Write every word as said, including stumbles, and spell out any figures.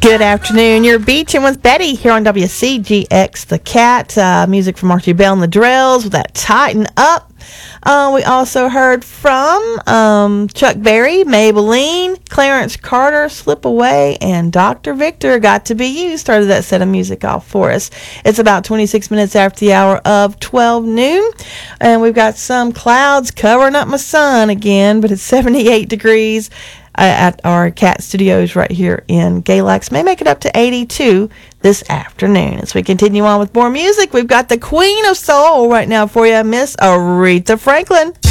Good afternoon. You're beaching with Betty here on W C G X The Cat. Uh, music from Archie Bell and the Drills with that Tighten Up. Uh, we also heard from um, Chuck Berry, Maybelline, Clarence Carter, Slip Away, and Doctor Victor, Got to Be You, started that set of music off for us. It's about twenty-six minutes after the hour of twelve noon, and we've got some clouds covering up my sun again, but it's seventy-eight degrees uh, at our cat studios right here in Galax. May make it up to eighty-two this afternoon. As we continue on with more music, we've got the Queen of Soul right now for you, Miss Aretha Franklin.